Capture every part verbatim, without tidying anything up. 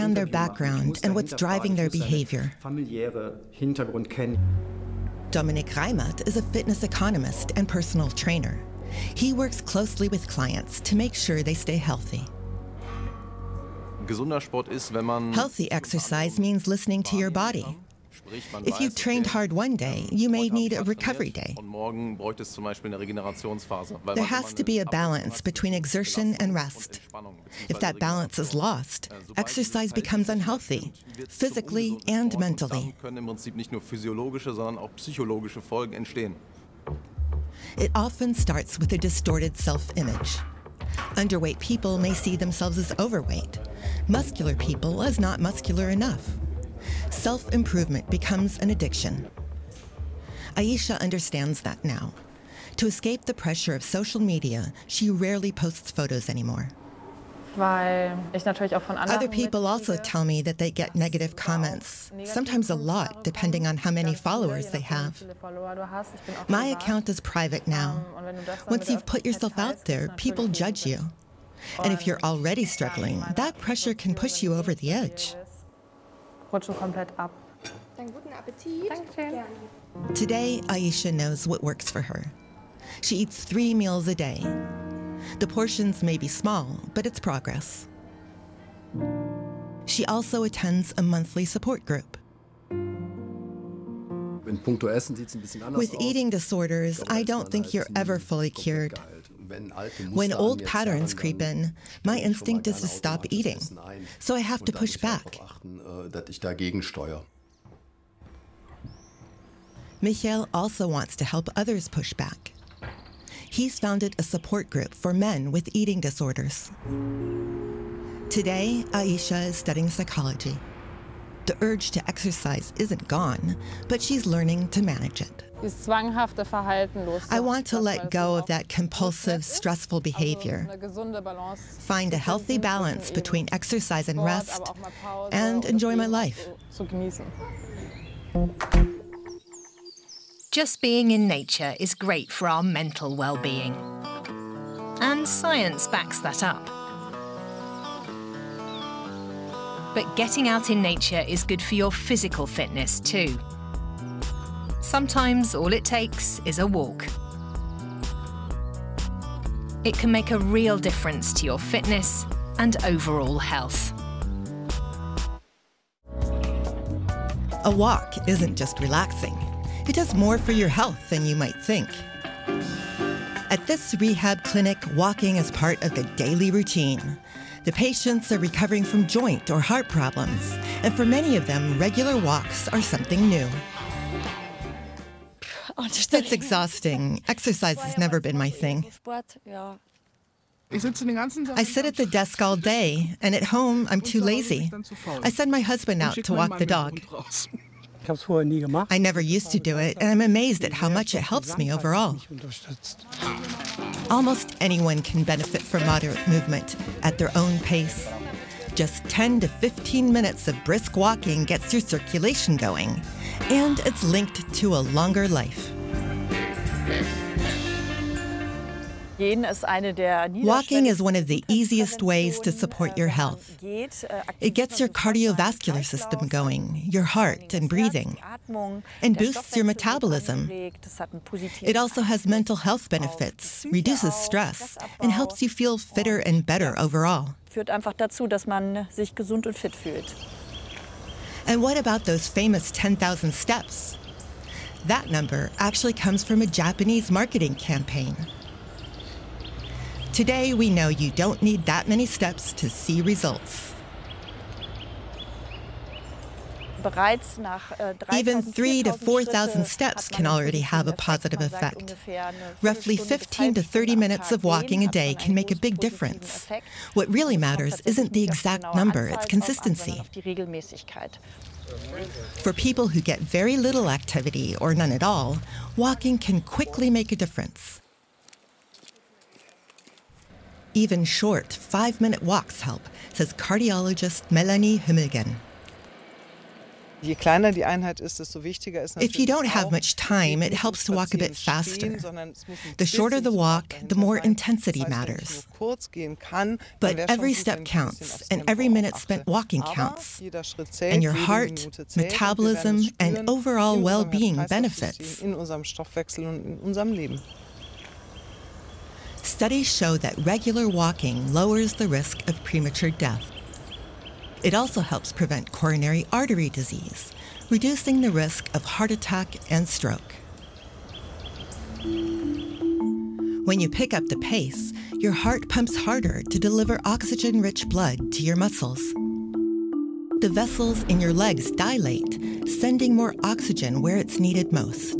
understand their background and what's driving their behavior. Dominik Reimert is a fitness economist and personal trainer. He works closely with clients to make sure they stay healthy. Healthy exercise means listening to your body. If you trained hard one day, you may need a recovery day. There has to be a balance between exertion and rest. If that balance is lost, exercise becomes unhealthy, physically and mentally. It often starts with a distorted self-image. Underweight people may see themselves as overweight, muscular people as not muscular enough. Self-improvement becomes an addiction. Aisha understands that now. To escape the pressure of social media, she rarely posts photos anymore. Other people also tell me that they get negative comments, sometimes a lot, depending on how many followers they have. My account is private now. Once you've put yourself out there, people judge you. And if you're already struggling, that pressure can push you over the edge. Today, Aisha knows what works for her. She eats three meals a day. The portions may be small, but it's progress. She also attends a monthly support group. With eating disorders, I don't think you're ever fully cured. When old patterns creep in, my instinct is to stop eating, so I have to push back. Michael also wants to help others push back. He's founded a support group for men with eating disorders. Today, Aisha is studying psychology. The urge to exercise isn't gone, but she's learning to manage it. I want to let go of that compulsive, stressful behavior. Find a healthy balance between exercise and rest, and enjoy my life. Just being in nature is great for our mental well-being. And science backs that up. But getting out in nature is good for your physical fitness too. Sometimes all it takes is a walk. It can make a real difference to your fitness and overall health. A walk isn't just relaxing. It does more for your health than you might think. At this rehab clinic, walking is part of the daily routine. The patients are recovering from joint or heart problems, and for many of them, regular walks are something new. It's exhausting. Exercise has never been my thing. I sit at the desk all day, and at home, I'm too lazy. I send my husband out to walk the dog. I never used to do it, and I'm amazed at how much it helps me overall. Almost anyone can benefit from moderate movement at their own pace. Just ten to fifteen minutes of brisk walking gets your circulation going, and it's linked to a longer life. Walking is one of the easiest ways to support your health. It gets your cardiovascular system going, your heart and breathing, and boosts your metabolism. It also has mental health benefits, reduces stress, and helps you feel fitter and better overall. And what about those famous ten thousand steps? That number actually comes from a Japanese marketing campaign. Today, we know you don't need that many steps to see results. Even three to four thousand steps can already have a positive effect. Roughly fifteen to thirty minutes of walking a day can make a big difference. What really matters isn't the exact number, it's consistency. For people who get very little activity or none at all, walking can quickly make a difference. Even short, five-minute walks help, says cardiologist Melanie Himmelgen. If you don't have much time, it helps to walk a bit faster. The shorter the walk, the more intensity matters. But every step counts, and every minute spent walking counts. And your heart, metabolism, and overall well-being benefits. Studies show that regular walking lowers the risk of premature death. It also helps prevent coronary artery disease, reducing the risk of heart attack and stroke. When you pick up the pace, your heart pumps harder to deliver oxygen-rich blood to your muscles. The vessels in your legs dilate, sending more oxygen where it's needed most.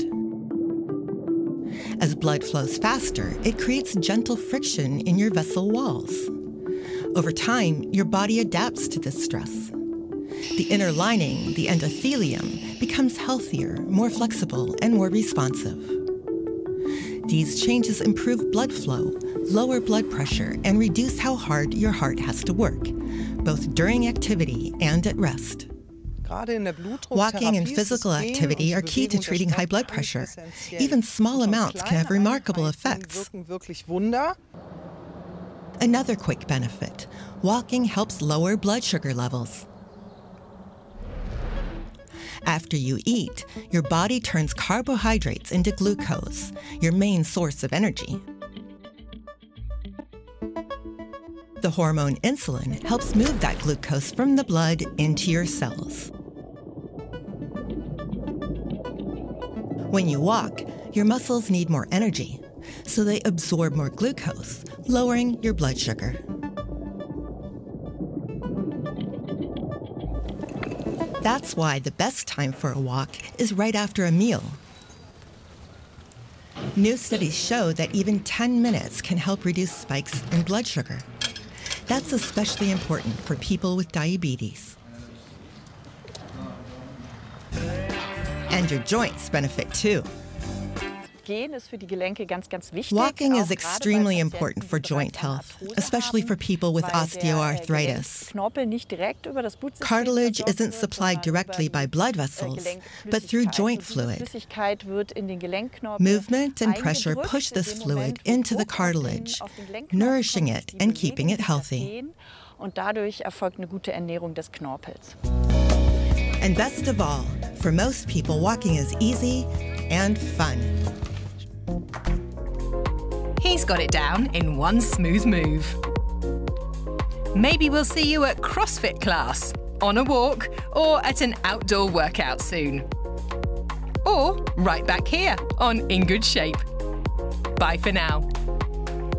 As blood flows faster, it creates gentle friction in your vessel walls. Over time, your body adapts to this stress. The inner lining, the endothelium, becomes healthier, more flexible, and more responsive. These changes improve blood flow, lower blood pressure, and reduce how hard your heart has to work, both during activity and at rest. Walking and physical activity are key to treating high blood pressure. Even small amounts can have remarkable effects. Another quick benefit: walking helps lower blood sugar levels. After you eat, your body turns carbohydrates into glucose, your main source of energy. The hormone insulin helps move that glucose from the blood into your cells. When you walk, your muscles need more energy, so they absorb more glucose, lowering your blood sugar. That's why the best time for a walk is right after a meal. New studies show that even ten minutes can help reduce spikes in blood sugar. That's especially important for people with diabetes. And your joints benefit too. Walking is extremely important for joint health, especially for people with osteoarthritis. Cartilage isn't supplied directly by blood vessels, but through joint fluid. Movement and pressure push this fluid into the cartilage, nourishing it and keeping it healthy. And best of all, for most people, walking is easy and fun. He's got it down in one smooth move. Maybe we'll see you at CrossFit class, on a walk, or at an outdoor workout soon. Or right back here on In Good Shape. Bye for now.